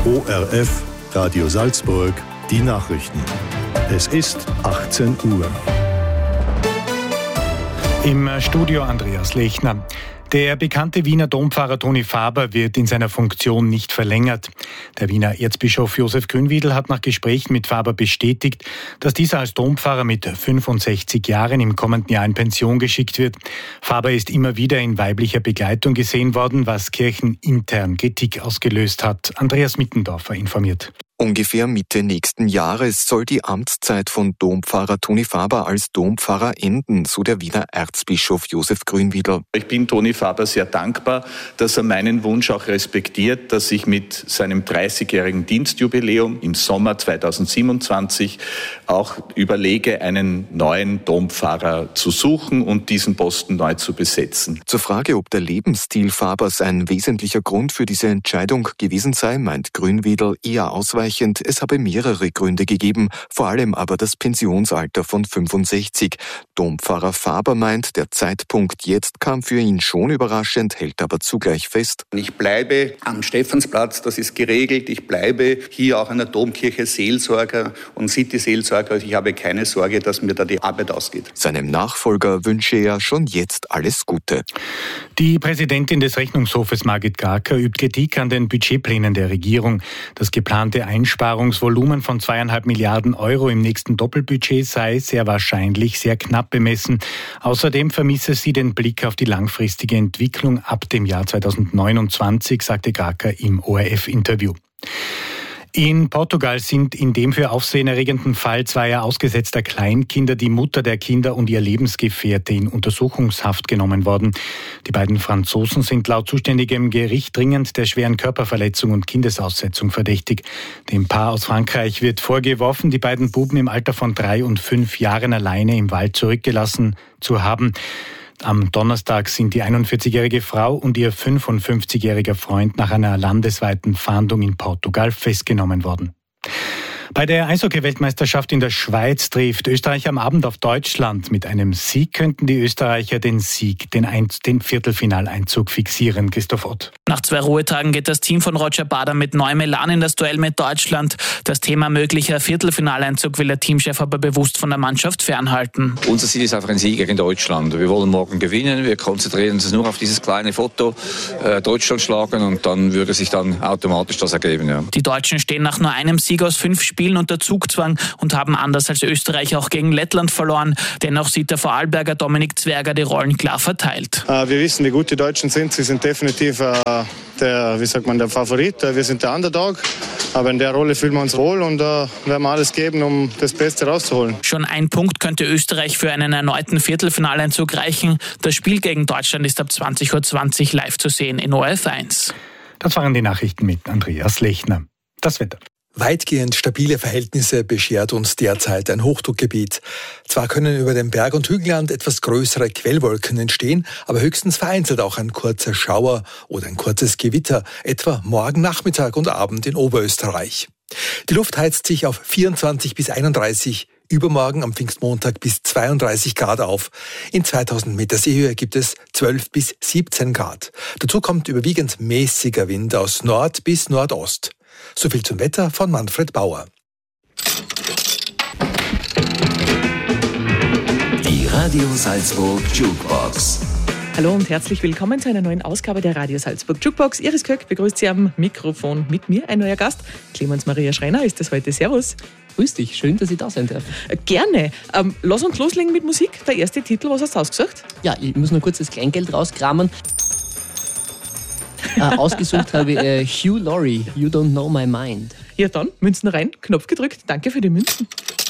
ORF Radio Salzburg, die Nachrichten. Es ist 18 Uhr. Im Studio Andreas Lechner. Der bekannte Wiener Dompfarrer Toni Faber wird in seiner Funktion nicht verlängert. Der Wiener Erzbischof Josef Grünwiedl hat nach Gesprächen mit Faber bestätigt, dass dieser als Dompfarrer mit 65 Jahren im kommenden Jahr in Pension geschickt wird. Faber ist immer wieder in weiblicher Begleitung gesehen worden, was kirchenintern Kritik ausgelöst hat. Andreas Mittendorfer informiert. Ungefähr Mitte nächsten Jahres soll die Amtszeit von Dompfarrer Toni Faber als Dompfarrer enden, so der Wiener Erzbischof Josef Grünwiedl. Ich bin Toni Faber sehr dankbar, dass er meinen Wunsch auch respektiert, dass ich mit seinem 30-jährigen Dienstjubiläum im Sommer 2027 auch überlege, einen neuen Dompfarrer zu suchen und diesen Posten neu zu besetzen. Zur Frage, ob der Lebensstil Fabers ein wesentlicher Grund für diese Entscheidung gewesen sei, meint Grünwiedl eher ausweichend. Es habe mehrere Gründe gegeben, vor allem aber das Pensionsalter von 65. Dompfarrer Faber meint, der Zeitpunkt jetzt kam für ihn schon überraschend, hält aber zugleich fest. Ich bleibe am Stephansplatz, das ist geregelt. Ich bleibe hier auch an der Domkirche Seelsorger und City-Seelsorger. Ich habe keine Sorge, dass mir da die Arbeit ausgeht. Seinem Nachfolger wünsche er schon jetzt alles Gute. Die Präsidentin des Rechnungshofes Margit Garker übt Kritik an den Budgetplänen der Regierung. Das geplante Einsparungsvolumen von 2,5 Milliarden Euro im nächsten Doppelbudget sei sehr wahrscheinlich sehr knapp bemessen. Außerdem vermisse sie den Blick auf die langfristige Entwicklung ab dem Jahr 2029, sagte Garker im ORF-Interview. In Portugal sind in dem für Aufsehen erregenden Fall zweier ausgesetzter Kleinkinder die Mutter der Kinder und ihr Lebensgefährte in Untersuchungshaft genommen worden. Die beiden Franzosen sind laut zuständigem Gericht dringend der schweren Körperverletzung und Kindesaussetzung verdächtig. Dem Paar aus Frankreich wird vorgeworfen, die beiden Buben im Alter von 3 und 5 Jahren alleine im Wald zurückgelassen zu haben. Am Donnerstag sind die 41-jährige Frau und ihr 55-jähriger Freund nach einer landesweiten Fahndung in Portugal festgenommen worden. Bei der Eishockey-Weltmeisterschaft in der Schweiz trifft Österreich am Abend auf Deutschland. Mit einem Sieg könnten die Österreicher den Viertelfinaleinzug fixieren. Christoph Ott. Nach 2 Ruhetagen geht das Team von Roger Bader mit neuem Elan in das Duell mit Deutschland. Das Thema möglicher Viertelfinaleinzug will der Teamchef aber bewusst von der Mannschaft fernhalten. Unser Ziel ist einfach ein Sieger in Deutschland. Wir wollen morgen gewinnen. Wir konzentrieren uns nur auf dieses kleine Foto, Deutschland schlagen, und dann würde sich dann automatisch das ergeben. Ja. Die Deutschen stehen nach nur einem Sieg aus 5 Spielen unter Zugzwang und haben anders als Österreich auch gegen Lettland verloren. Dennoch sieht der Vorarlberger Dominik Zwerger die Rollen klar verteilt. Wir wissen, wie gut die Deutschen sind. Sie sind definitiv der Favorit. Wir sind der Underdog. Aber in der Rolle fühlen wir uns wohl und werden wir alles geben, um das Beste rauszuholen. Schon ein Punkt könnte Österreich für einen erneuten Viertelfinaleinzug reichen. Das Spiel gegen Deutschland ist ab 20.20 Uhr live zu sehen in ORF 1. Das waren die Nachrichten mit Andreas Lechner. Das Wetter. Weitgehend stabile Verhältnisse beschert uns derzeit ein Hochdruckgebiet. Zwar können über dem Berg- und Hügelland etwas größere Quellwolken entstehen, aber höchstens vereinzelt auch ein kurzer Schauer oder ein kurzes Gewitter, etwa morgen Nachmittag und Abend in Oberösterreich. Die Luft heizt sich auf 24 bis 31, übermorgen am Pfingstmontag bis 32 Grad auf. In 2000 Meter Seehöhe gibt es 12 bis 17 Grad. Dazu kommt überwiegend mäßiger Wind aus Nord bis Nordost. So viel zum Wetter von Manfred Bauer. Die Radio Salzburg Jukebox. Hallo und herzlich willkommen zu einer neuen Ausgabe der Radio Salzburg Jukebox. Iris Köck begrüßt Sie am Mikrofon. Mit mir ein neuer Gast. Clemens Maria Schreiner ist das heute. Servus. Grüß dich, schön, dass ich da sein darf. Gerne. Lass uns loslegen mit Musik. Der erste Titel, was hast du ausgesucht? Ja, ich muss noch kurz das Kleingeld rauskramen. Ausgesucht habe ich Hugh Laurie, You Don't Know My Mind. Ja dann, Münzen rein, Knopf gedrückt. Danke für die Münzen.